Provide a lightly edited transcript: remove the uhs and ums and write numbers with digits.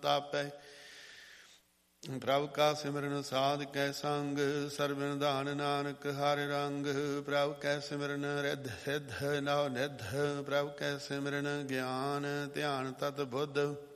ਸੰਤਾਪੈ। ਪ੍ਰਭ ਕਾ ਸਿਮਰਨ ਸਾਧ ਕੈ ਸੰਗ, ਸਰਬ ਨਿਧਾਨ ਨਾਨਕ ਹਰਿ ਰੰਗ। ਪ੍ਰਭ ਕੈ ਸਿਮਰਨ ਰਿੱਧ ਸਿੱਧ ਨਵ ਨਿਧ, ਪ੍ਰਭ ਕੈ ਸਿਮਰਨ ਗਿਆਨ ਧਿਆਨ ਤਤ ਬੁੱਧ।